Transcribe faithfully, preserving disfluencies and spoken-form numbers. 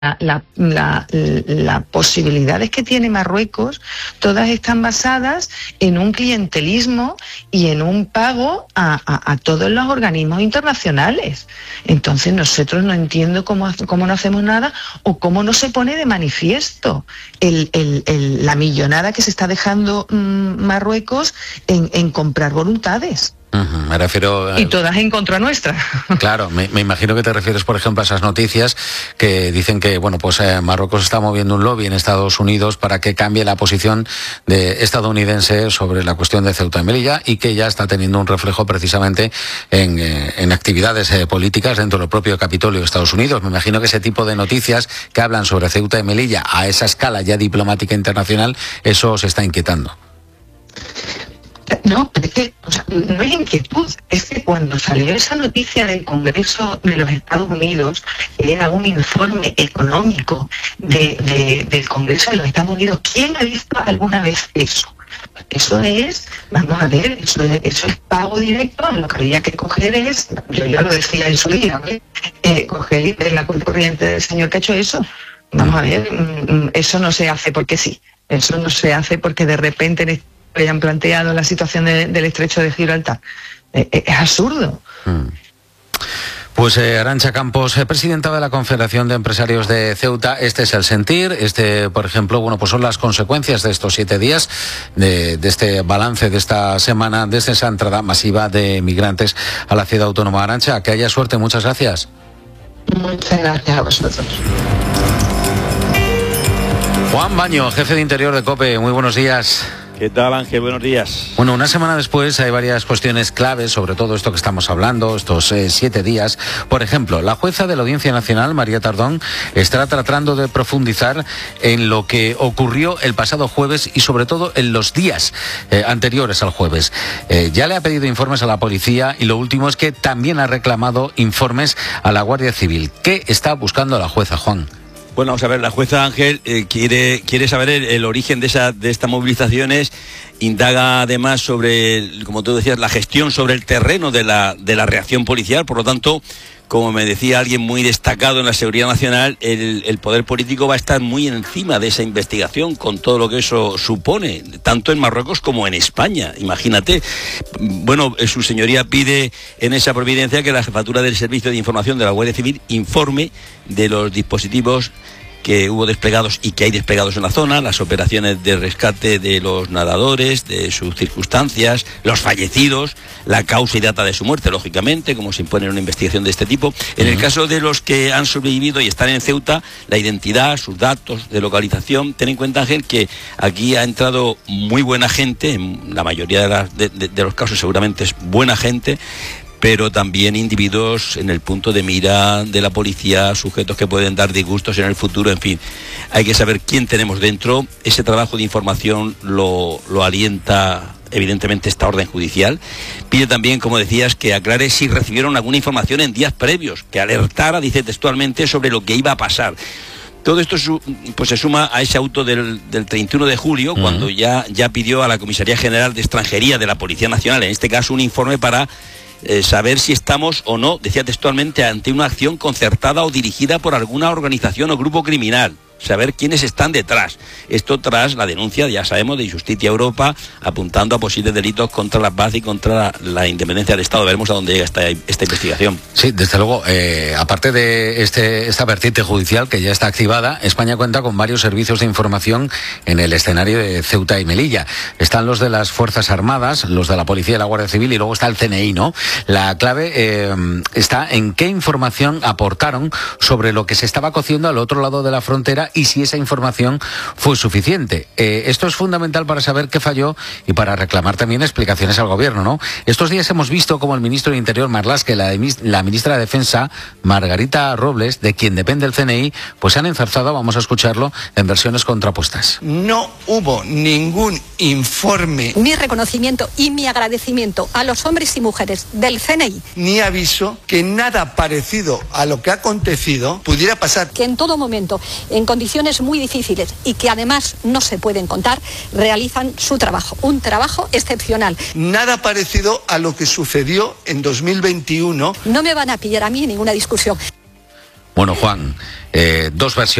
La, la, las posibilidades que tiene Marruecos, todas están basadas en un clientelismo y en un pago a, a, a todos los organismos internacionales. Entonces nosotros no entiendo cómo, cómo no hacemos nada o cómo no se pone de manifiesto el, el, el, la millonada que se está dejando mmm, Marruecos en, en comprar voluntades. Uh-huh, me refiero a... Y todas en contra nuestra. Claro, me, me imagino que te refieres, por ejemplo, a esas noticias que dicen que, bueno, pues eh, Marruecos está moviendo un lobby en Estados Unidos para que cambie la posición de estadounidense sobre la cuestión de Ceuta y Melilla y que ya está teniendo un reflejo precisamente en, eh, en actividades eh, políticas dentro del propio Capitolio de Estados Unidos. Me imagino que ese tipo de noticias que hablan sobre Ceuta y Melilla a esa escala ya diplomática internacional, eso se está inquietando. No, es que, o sea, no es inquietud, es que cuando salió esa noticia del Congreso de los Estados Unidos, que era un informe económico de, de, del Congreso de los Estados Unidos, ¿quién ha visto alguna vez eso? Eso es, vamos a ver, eso es, eso es pago directo. Lo que había que coger es, yo ya lo decía en su día, ¿eh? eh, coger la cuenta corriente del señor que ha hecho eso. Vamos a ver, eso no se hace porque sí, eso no se hace porque de repente en este hayan planteado la situación de, del estrecho de Gibraltar. Es, es absurdo. Mm. Pues eh, Arantxa Campos, eh, presidenta de la Confederación de Empresarios de Ceuta, este es el sentir, este, por ejemplo, bueno, pues son las consecuencias de estos siete días, de, de este balance de esta semana, desde esa entrada masiva de migrantes a la ciudad autónoma. Arantxa, que haya suerte, muchas gracias. Muchas gracias a vosotros. Juan Baño, jefe de Interior de COPE, muy buenos días. ¿Qué tal, Ángel? Buenos días. Bueno, una semana después hay varias cuestiones claves sobre todo esto que estamos hablando, estos eh, siete días. Por ejemplo, la jueza de la Audiencia Nacional, María Tardón, estará tratando de profundizar en lo que ocurrió el pasado jueves y sobre todo en los días eh, anteriores al jueves. Eh, ya le ha pedido informes a la policía y lo último es que también ha reclamado informes a la Guardia Civil. ¿Qué está buscando la jueza, Juan? Bueno, vamos a ver, la jueza Ángel eh, quiere quiere saber el, el origen de esa de estas movilizaciones, indaga además sobre, como tú decías, la gestión sobre el terreno de la de la reacción policial. Por lo tanto, como me decía alguien muy destacado en la seguridad nacional, el, el poder político va a estar muy encima de esa investigación, con todo lo que eso supone, tanto en Marruecos como en España. Imagínate. Bueno, su señoría pide en esa providencia que la jefatura del Servicio de Información de la Guardia Civil informe de los dispositivos que hubo desplegados y que hay desplegados en la zona, las operaciones de rescate de los nadadores, de sus circunstancias, los fallecidos, la causa y data de su muerte, lógicamente, como se impone en una investigación de este tipo. En el caso de los que han sobrevivido y están en Ceuta, la identidad, sus datos de localización. Ten en cuenta, Ángel, que aquí ha entrado muy buena gente, en la mayoría de, las, de, de, de los casos seguramente es buena gente, pero también individuos en el punto de mira de la policía, sujetos que pueden dar disgustos en el futuro, en fin. Hay que saber quién tenemos dentro. Ese trabajo de información lo, lo alienta evidentemente esta orden judicial. Pide también, como decías, que aclare si recibieron alguna información en días previos, que alertara, dice textualmente, sobre lo que iba a pasar. Todo esto pues se suma a ese auto del, del treinta y uno de julio, uh-huh. cuando ya, ya pidió a la Comisaría General de Extranjería de la Policía Nacional, en este caso, un informe para Eh, saber si estamos o no, decía textualmente, ante una acción concertada o dirigida por alguna organización o grupo criminal. Saber quiénes están detrás. Esto tras la denuncia, ya sabemos, de Justicia Europa, apuntando a posibles delitos contra la paz y contra la, la independencia del Estado. Veremos a dónde llega esta, esta investigación. Sí, desde luego, eh, aparte de este, esta vertiente judicial que ya está activada, España cuenta con varios servicios de información en el escenario de Ceuta y Melilla. Están los de las Fuerzas Armadas, los de la Policía y la Guardia Civil, y luego está el C N I, ¿no? La clave eh, está en qué información aportaron sobre lo que se estaba cociendo al otro lado de la frontera y si esa información fue suficiente. Eh, esto es fundamental para saber qué falló y para reclamar también explicaciones al gobierno, ¿no? Estos días hemos visto como el ministro de Interior, Marlaske, la, la ministra de Defensa, Margarita Robles, de quien depende el C N I, pues se han enzarzado, vamos a escucharlo, en versiones contrapuestas. No hubo ningún informe. Mi reconocimiento y mi agradecimiento a los hombres y mujeres del C N I. Ni aviso que nada parecido a lo que ha acontecido pudiera pasar. Que en todo momento, en condiciones muy difíciles y que además no se pueden contar, realizan su trabajo, un trabajo excepcional. Nada parecido a lo que sucedió en dos mil veintiuno. No me van a pillar a mí en ninguna discusión. Bueno, Juan, eh, dos versiones.